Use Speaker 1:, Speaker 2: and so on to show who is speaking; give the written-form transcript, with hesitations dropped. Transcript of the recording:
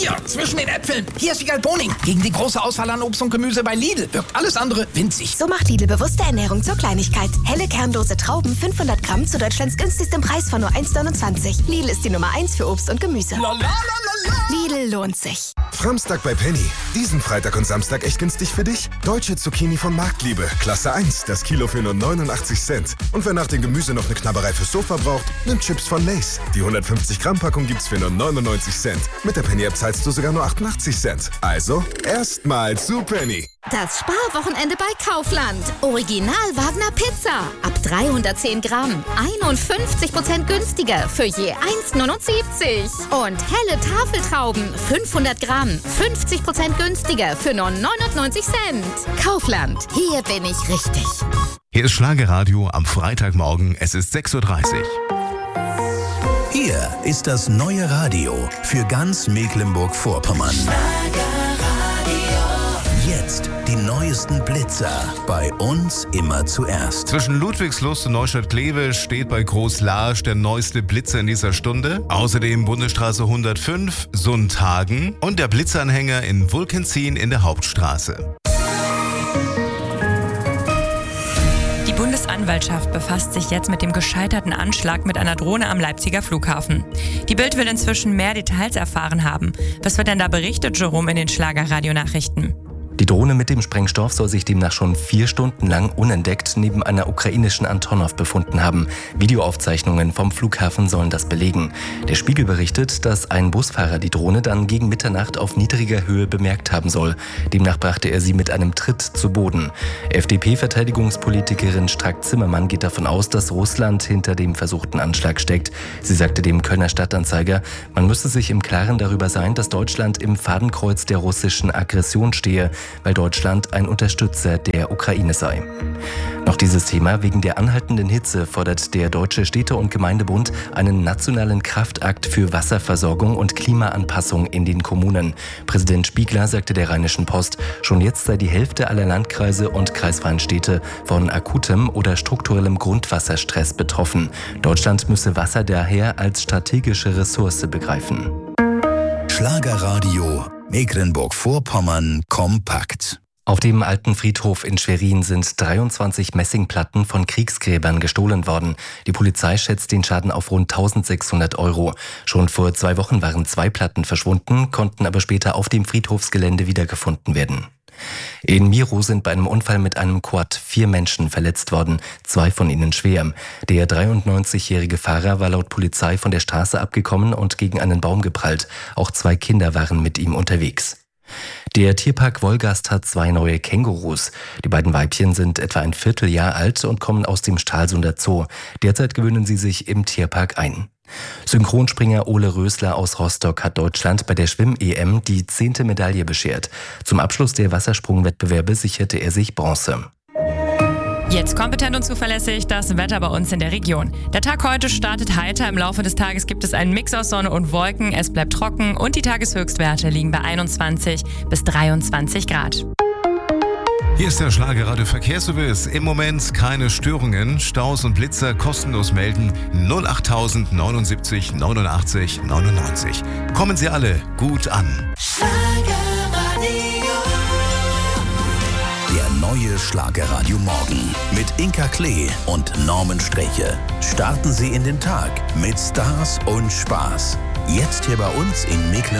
Speaker 1: Hier, zwischen den Äpfeln. Hier ist Wiegald Boning. Gegen die große Auswahl an Obst und Gemüse bei Lidl wirkt alles andere winzig.
Speaker 2: So macht Lidl bewusste Ernährung zur Kleinigkeit. Helle kernlose Trauben, 500 Gramm zu Deutschlands günstigstem Preis von nur 1,29. Lidl ist die Nummer 1 für Obst und Gemüse. Lidl lohnt sich.
Speaker 3: Samstag bei Penny. Diesen Freitag und Samstag echt günstig für dich? Deutsche Zucchini von Marktliebe. Klasse 1. Das Kilo für nur 89 Cent. Und wer nach dem Gemüse noch eine Knabberei fürs Sofa braucht, nimmt Chips von Lay's. Die 150 Gramm Packung gibt's für nur 99 Cent. Mit der Penny App zahlst du sogar nur 88 Cent. Also, erstmal zu Penny.
Speaker 4: Das Sparwochenende bei Kaufland. Original Wagner Pizza. Ab 310 Gramm. 51% günstiger für je 1,79. Und helle Tafeltrauben. 500 Gramm. 50% günstiger für nur 99 Cent. Kaufland. Hier bin ich richtig.
Speaker 5: Hier ist Schlagerradio am Freitagmorgen. Es ist 6:30 Uhr.
Speaker 6: Hier ist das neue Radio für ganz Mecklenburg-Vorpommern. Jetzt die neuesten Blitzer. Bei uns immer zuerst.
Speaker 5: Zwischen Ludwigslust und Neustadt-Kleve steht bei Groß-Laasch der neueste Blitzer in dieser Stunde. Außerdem Bundesstraße 105, Sundhagen und der Blitzanhänger in Vulkenzien in der Hauptstraße.
Speaker 7: Die Bundesanwaltschaft befasst sich jetzt mit dem gescheiterten Anschlag mit einer Drohne am Leipziger Flughafen. Die Bild will inzwischen mehr Details erfahren haben. Was wird denn da berichtet, Jerome, in den Schlager-Radio-Nachrichten?
Speaker 8: Die Drohne mit dem Sprengstoff soll sich demnach schon 4 Stunden lang unentdeckt neben einer ukrainischen Antonov befunden haben. Videoaufzeichnungen vom Flughafen sollen das belegen. Der Spiegel berichtet, dass ein Busfahrer die Drohne dann gegen Mitternacht auf niedriger Höhe bemerkt haben soll. Demnach brachte er sie mit einem Tritt zu Boden. FDP-Verteidigungspolitikerin Strack-Zimmermann geht davon aus, dass Russland hinter dem versuchten Anschlag steckt. Sie sagte dem Kölner Stadtanzeiger, man müsse sich im Klaren darüber sein, dass Deutschland im Fadenkreuz der russischen Aggression stehe, weil Deutschland ein Unterstützer der Ukraine sei. Noch dieses Thema: Wegen der anhaltenden Hitze fordert der Deutsche Städte- und Gemeindebund einen nationalen Kraftakt für Wasserversorgung und Klimaanpassung in den Kommunen. Präsident Spiegler sagte der Rheinischen Post, schon jetzt sei die Hälfte aller Landkreise und kreisfreien Städte von akutem oder strukturellem Grundwasserstress betroffen. Deutschland müsse Wasser daher als strategische Ressource begreifen.
Speaker 6: Schlagerradio Mecklenburg-Vorpommern kompakt.
Speaker 8: Auf dem alten Friedhof in Schwerin sind 23 Messingplatten von Kriegsgräbern gestohlen worden. Die Polizei schätzt den Schaden auf rund 1.600 €. Schon vor 2 Wochen waren 2 Platten verschwunden, konnten aber später auf dem Friedhofsgelände wiedergefunden werden. In Miro sind bei einem Unfall mit einem Quad 4 Menschen verletzt worden, 2 von ihnen schwer. Der 93-jährige Fahrer war laut Polizei von der Straße abgekommen und gegen einen Baum geprallt. Auch 2 Kinder waren mit ihm unterwegs. Der Tierpark Wolgast hat 2 neue Kängurus. Die beiden Weibchen sind etwa ein Vierteljahr alt und kommen aus dem Stralsunder Zoo. Derzeit gewöhnen sie sich im Tierpark ein. Synchronspringer Ole Rösler aus Rostock hat Deutschland bei der Schwimm-EM die 10. Medaille beschert. Zum Abschluss der Wassersprungwettbewerbe sicherte er sich Bronze.
Speaker 7: Jetzt kompetent und zuverlässig das Wetter bei uns in der Region. Der Tag heute startet heiter. Im Laufe des Tages gibt es einen Mix aus Sonne und Wolken. Es bleibt trocken und die Tageshöchstwerte liegen bei 21 bis 23 Grad.
Speaker 5: Hier ist der Schlagerradio Verkehrsservice. Im Moment keine Störungen. Staus und Blitzer kostenlos melden 08000 79 89 99. Kommen Sie alle gut an.
Speaker 6: Der neue Schlagerradio Morgen mit Inka Klee und Norman Streche. Starten Sie in den Tag mit Stars und Spaß. Jetzt hier bei uns in Mecklenburg.